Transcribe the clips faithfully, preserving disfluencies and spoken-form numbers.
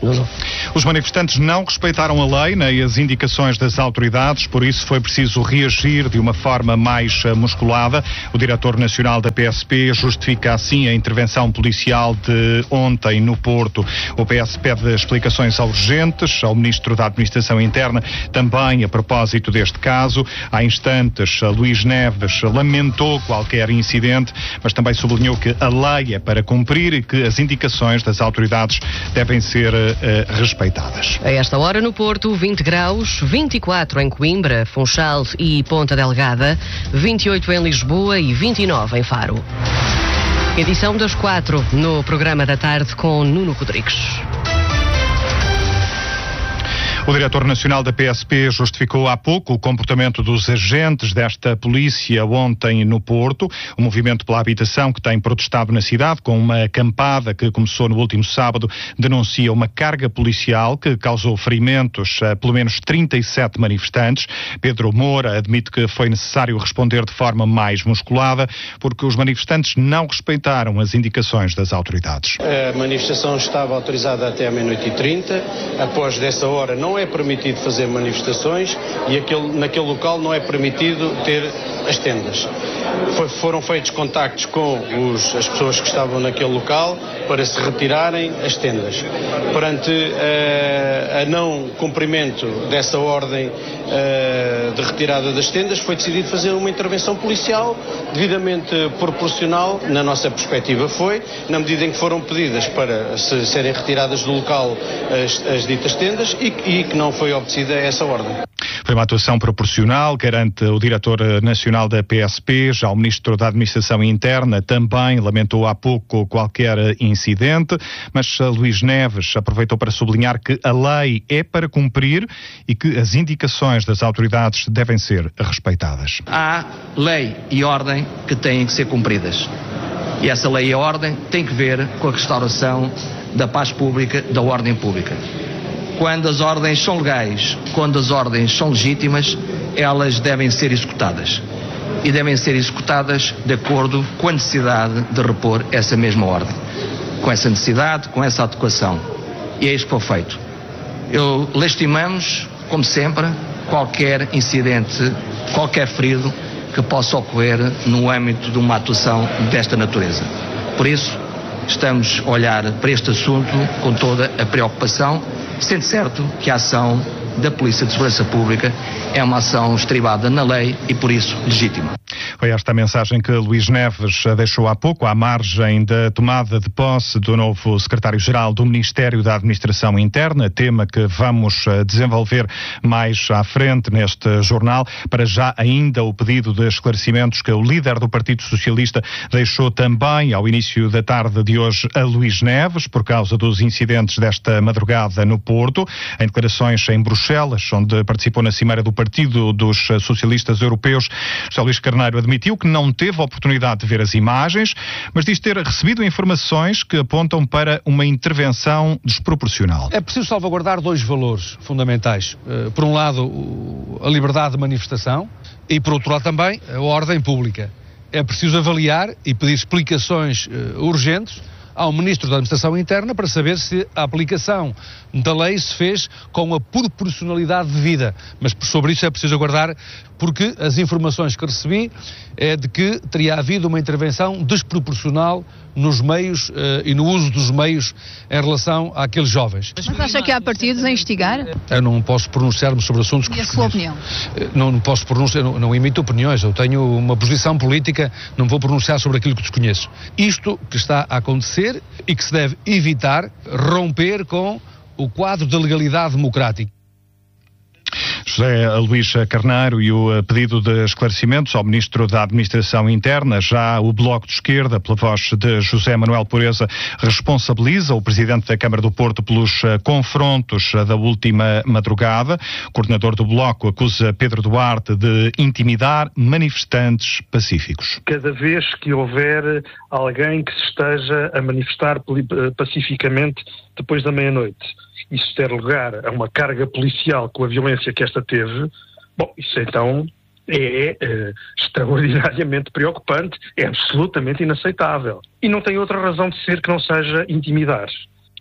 Nuno. Os manifestantes não respeitaram a lei nem as indicações das autoridades, por isso foi preciso reagir de uma forma mais musculada. O diretor nacional da P S P justifica assim a intervenção policial de ontem no Porto. O P S pede explicações urgentes ao Ministro da Administração Interna, também a propósito deste caso. Há instantes, Luís Neves lamentou qualquer incidente, mas também sublinhou que a lei é para cumprir e que as indicações das autoridades devem ser uh, respeitadas. A esta hora no Porto, vinte graus, vinte e quatro em Coimbra, Funchal e Ponta Delgada, vinte e oito em Lisboa e vinte e nove em Faro. Edição das quatro no programa da tarde com Nuno Rodrigues. O diretor nacional da P S P justificou há pouco o comportamento dos agentes desta polícia ontem no Porto. O movimento pela habitação que tem protestado na cidade com uma acampada que começou no último sábado denuncia uma carga policial que causou ferimentos a pelo menos trinta e sete manifestantes. Pedro Moura admite que foi necessário responder de forma mais musculada porque os manifestantes não respeitaram as indicações das autoridades. A manifestação estava autorizada até à meia-noite e trinta. Após dessa hora não é permitido fazer manifestações e aquele, naquele local não é permitido ter as tendas. Foi, foram feitos contactos com os, as pessoas que estavam naquele local para se retirarem as tendas. Perante uh, a não cumprimento dessa ordem uh, de retirada das tendas, foi decidido fazer uma intervenção policial devidamente proporcional, na nossa perspectiva foi, na medida em que foram pedidas para se, serem retiradas do local as, as ditas tendas e, e que não foi obedecida essa ordem. Foi uma atuação proporcional, garante o diretor nacional da P S P. Já o ministro da Administração Interna também lamentou há pouco qualquer incidente, mas Luís Neves aproveitou para sublinhar que a lei é para cumprir e que as indicações das autoridades devem ser respeitadas. Há lei e ordem que têm que ser cumpridas. E essa lei e ordem tem que ver com a restauração da paz pública, da ordem pública. Quando as ordens são legais, quando as ordens são legítimas, elas devem ser executadas. E devem ser executadas de acordo com a necessidade de repor essa mesma ordem. Com essa necessidade, com essa adequação. E é isso que foi feito. Eu lastimamos, como sempre, qualquer incidente, qualquer ferido que possa ocorrer no âmbito de uma atuação desta natureza. Por isso, estamos a olhar para este assunto com toda a preocupação, sendo certo que a ação da Polícia de Segurança Pública é uma ação estribada na lei e, por isso, legítima. Foi esta a mensagem que Luís Neves deixou há pouco, à margem da tomada de posse do novo secretário-geral do Ministério da Administração Interna, tema que vamos desenvolver mais à frente neste jornal. Para já, ainda o pedido de esclarecimentos que o líder do Partido Socialista deixou também ao início da tarde de hoje a Luís Neves, por causa dos incidentes desta madrugada no Porto. Em declarações em Bruxelas, onde participou na cimeira do Partido dos Socialistas Europeus, José Luís Carneiro admitiu que não teve a oportunidade de ver as imagens, mas diz ter recebido informações que apontam para uma intervenção desproporcional. É preciso salvaguardar dois valores fundamentais. Por um lado, a liberdade de manifestação e, por outro lado, também a ordem pública. É preciso avaliar e pedir explicações urgentes ao Ministro da Administração Interna para saber se a aplicação da lei se fez com a proporcionalidade devida. Mas sobre isso é preciso aguardar, porque as informações que recebi é de que teria havido uma intervenção desproporcional nos meios uh, e no uso dos meios em relação àqueles jovens. Mas acha que há partidos a investigar? Eu não posso pronunciar-me sobre assuntos que... E a sua opinião? Não, não posso pronunciar, não, não emito opiniões, eu tenho uma posição política, não vou pronunciar sobre aquilo que desconheço. Isto que está a acontecer e que se deve evitar romper com o quadro da legalidade democrática. José Luís Carneiro e o pedido de esclarecimentos ao Ministro da Administração Interna. Já o Bloco de Esquerda, pela voz de José Manuel Pureza, responsabiliza o Presidente da Câmara do Porto pelos confrontos da última madrugada. O coordenador do Bloco acusa Pedro Duarte de intimidar manifestantes pacíficos. Cada vez que houver alguém que se esteja a manifestar pacificamente depois da meia-noite, isso der lugar a uma carga policial com a violência que esta teve, bom, isso então é, é extraordinariamente preocupante, é absolutamente inaceitável. E não tem outra razão de ser que não seja intimidar.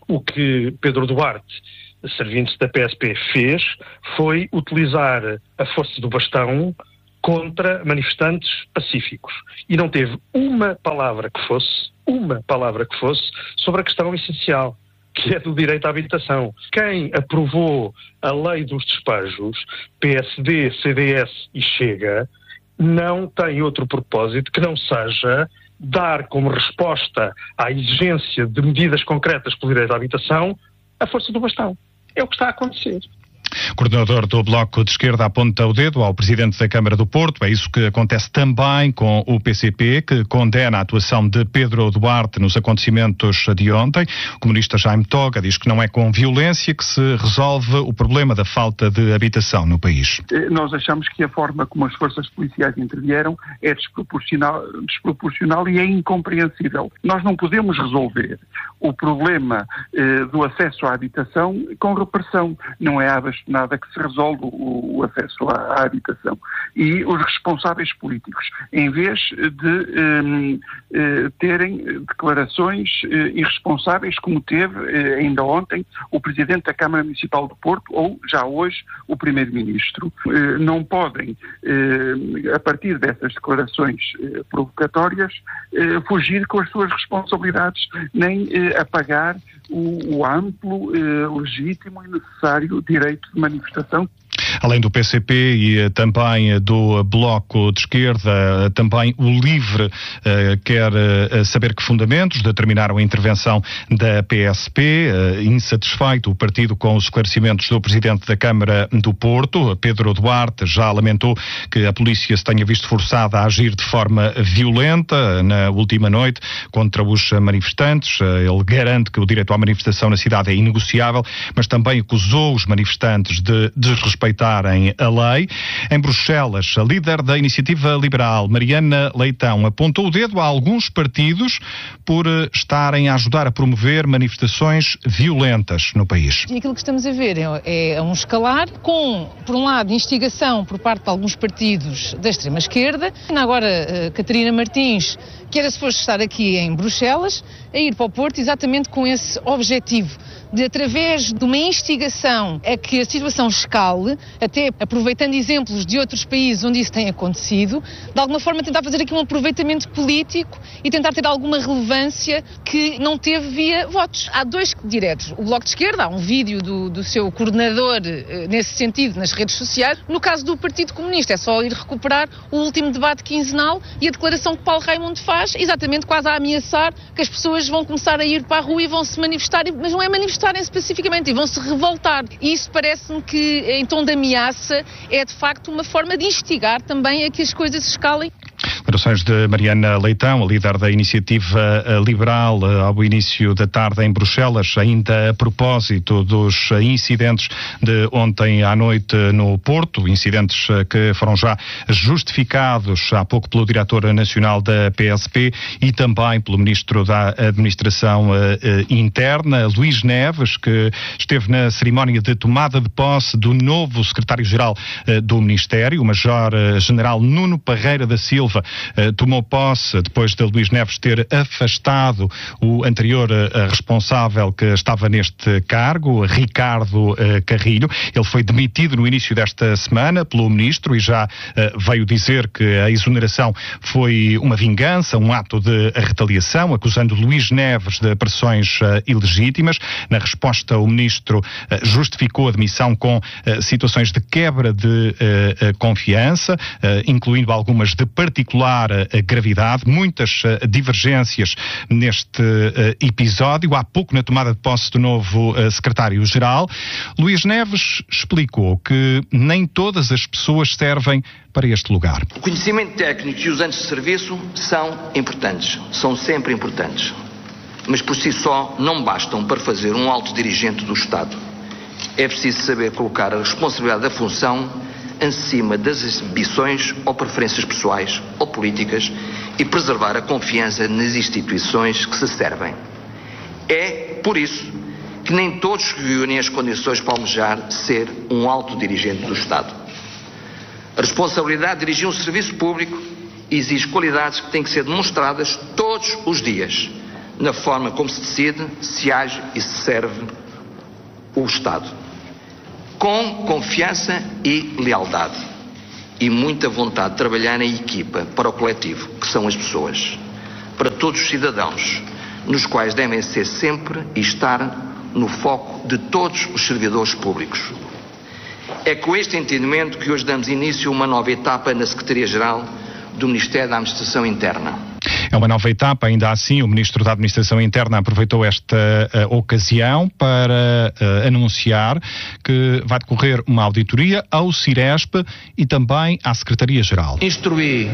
O que Pedro Duarte, servindo-se da P S P, fez foi utilizar a força do bastão contra manifestantes pacíficos. E não teve uma palavra que fosse, uma palavra que fosse, sobre a questão essencial, que é do direito à habitação. Quem aprovou a lei dos despejos, P S D, C D S e Chega, não tem outro propósito que não seja dar como resposta à exigência de medidas concretas pelo direito à habitação a força do bastão. É o que está a acontecer. O coordenador do Bloco de Esquerda aponta o dedo ao Presidente da Câmara do Porto. É isso que acontece também com o P C P, que condena a atuação de Pedro Duarte nos acontecimentos de ontem. O comunista Jaime Toga diz que não é com violência que se resolve o problema da falta de habitação no país. Nós achamos que a forma como as forças policiais intervieram é desproporcional, desproporcional e é incompreensível. Nós não podemos resolver o problema eh, do acesso à habitação com repressão. Não é a nada que se resolve o, o acesso à, à habitação. E os responsáveis políticos, em vez de um, uh, terem declarações uh, irresponsáveis, como teve uh, ainda ontem o Presidente da Câmara Municipal do Porto ou já hoje o Primeiro-Ministro, uh, não podem, uh, a partir dessas declarações uh, provocatórias, uh, fugir com as suas responsabilidades, nem uh, apagar o, o amplo, uh, legítimo e necessário direito de manifestação. Além do P C P e também do Bloco de Esquerda, também o LIVRE uh, quer uh, saber que fundamentos determinaram a intervenção da P S P. Uh, insatisfeito o partido com os esclarecimentos do Presidente da Câmara do Porto, Pedro Duarte, já lamentou que a polícia se tenha visto forçada a agir de forma violenta na última noite contra os manifestantes. Uh, ele garante que o direito à manifestação na cidade é inegociável, mas também acusou os manifestantes de desrespeitar a lei. Em Bruxelas, a líder da Iniciativa Liberal, Mariana Leitão, apontou o dedo a alguns partidos por estarem a ajudar a promover manifestações violentas no país. E aquilo que estamos a ver é, é um escalar com, por um lado, instigação por parte de alguns partidos da extrema-esquerda. Agora, Catarina Martins, que era suposto estar aqui em Bruxelas, a ir para o Porto exatamente com esse objetivo, de, através de uma instigação a que a situação escale, até aproveitando exemplos de outros países onde isso tem acontecido, de alguma forma tentar fazer aqui um aproveitamento político e tentar ter alguma relevância que não teve via votos. Há dois diretos. O Bloco de Esquerda, há um vídeo do, do seu coordenador eh, nesse sentido nas redes sociais. No caso do Partido Comunista, é só ir recuperar o último debate quinzenal e a declaração que Paulo Raimundo faz, exatamente quase a ameaçar que as pessoas vão começar a ir para a rua e vão se manifestar, mas não é manifestarem especificamente, e vão se revoltar. E isso parece-me que, em tom de ameaça, é de facto uma forma de instigar também a que as coisas escalem. Declarações de Mariana Leitão, a líder da Iniciativa Liberal, ao início da tarde em Bruxelas, ainda a propósito dos incidentes de ontem à noite no Porto, incidentes que foram já justificados há pouco pelo diretor nacional da P S P e também pelo ministro da Administração Interna, Luís Neves, que esteve na cerimónia de tomada de posse do novo secretário-geral do Ministério, o Major-General Nuno Parreira da Silva, tomou posse depois de Luís Neves ter afastado o anterior responsável que estava neste cargo, Ricardo Carrilho. Ele foi demitido no início desta semana pelo ministro e já veio dizer que a exoneração foi uma vingança, um ato de retaliação, acusando Luís Neves de pressões ilegítimas. Na resposta, o ministro justificou a demissão com situações de quebra de confiança, incluindo algumas de particular gravidade, muitas divergências neste episódio. Há pouco, na tomada de posse do novo secretário-geral, Luís Neves explicou que nem todas as pessoas servem para este lugar. O conhecimento técnico e os anos de serviço são importantes, são sempre importantes, mas por si só não bastam para fazer um alto dirigente do Estado. É preciso saber colocar a responsabilidade da função acima das ambições ou preferências pessoais ou políticas e preservar a confiança nas instituições que se servem. É por isso que nem todos reúnem as condições para almejar ser um alto dirigente do Estado. A responsabilidade de dirigir um serviço público exige qualidades que têm que ser demonstradas todos os dias, na forma como se decide, se age e se serve o Estado. Com confiança e lealdade e muita vontade de trabalhar em equipa para o coletivo, que são as pessoas, para todos os cidadãos, nos quais devem ser sempre e estar no foco de todos os servidores públicos. É com este entendimento que hoje damos início a uma nova etapa na Secretaria-Geral do Ministério da Administração Interna. É uma nova etapa, ainda assim o Ministro da Administração Interna aproveitou esta uh, ocasião para uh, anunciar que vai decorrer uma auditoria ao Ciresp e também à Secretaria-Geral. Instruí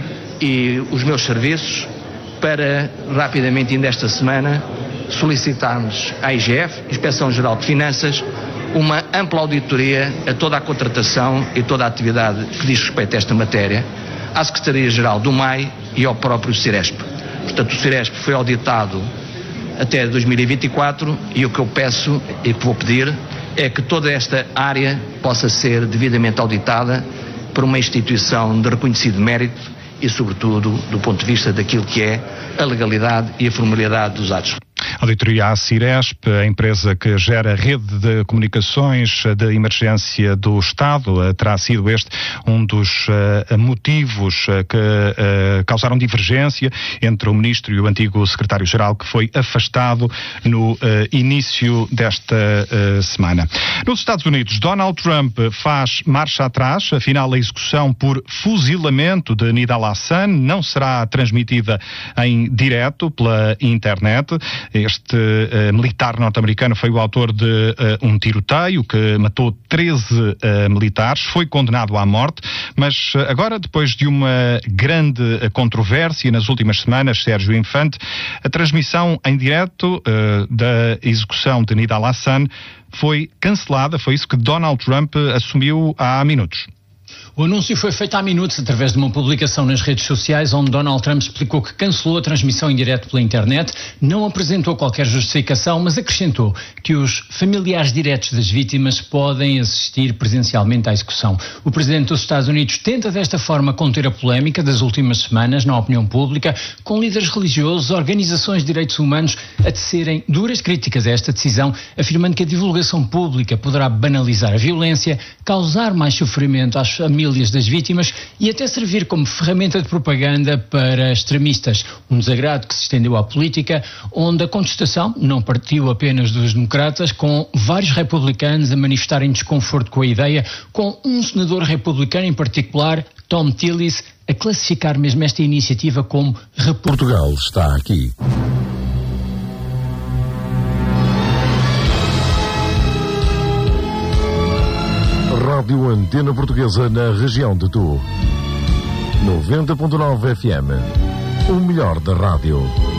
e os meus serviços para, rapidamente, ainda esta semana, solicitarmos à I G F, Inspeção-Geral de Finanças, uma ampla auditoria a toda a contratação e toda a atividade que diz respeito a esta matéria, à Secretaria-Geral do M A I e ao próprio Ciresp. Portanto, o Ciresp foi auditado até dois mil e vinte e quatro e o que eu peço e que vou pedir é que toda esta área possa ser devidamente auditada por uma instituição de reconhecido mérito e, sobretudo, do ponto de vista daquilo que é a legalidade e a formalidade dos atos. Auditoria à Ciresp, a empresa que gera a rede de comunicações de emergência do Estado, terá sido este um dos uh, motivos uh, que uh, causaram divergência entre o Ministro e o antigo Secretário-Geral, que foi afastado no uh, início desta uh, semana. Nos Estados Unidos, Donald Trump faz marcha atrás, afinal a execução por fuzilamento de Nidal Hasan não será transmitida em direto pela internet. Este uh, militar norte-americano foi o autor de uh, um tiroteio que matou treze uh, militares, foi condenado à morte, mas uh, agora, depois de uma grande uh, controvérsia nas últimas semanas, Sérgio Infante, a transmissão em direto uh, da execução de Nidal Hasan foi cancelada. Foi isso que Donald Trump assumiu há minutos. O anúncio foi feito há minutos através de uma publicação nas redes sociais onde Donald Trump explicou que cancelou a transmissão em direto pela internet, não apresentou qualquer justificação, mas acrescentou que os familiares diretos das vítimas podem assistir presencialmente à execução. O presidente dos Estados Unidos tenta desta forma conter a polémica das últimas semanas na opinião pública, com líderes religiosos, organizações de direitos humanos a tecerem duras críticas a esta decisão, afirmando que a divulgação pública poderá banalizar a violência, causar mais sofrimento às famílias das vítimas e até servir como ferramenta de propaganda para extremistas. Um desagrado que se estendeu à política, onde a contestação não partiu apenas dos democratas, com vários republicanos a manifestarem desconforto com a ideia, com um senador republicano em particular, Tom Tillis, a classificar mesmo esta iniciativa como Portugal está aqui. Rádio Antena Portuguesa na região de Tu. noventa ponto nove F M. O melhor da rádio.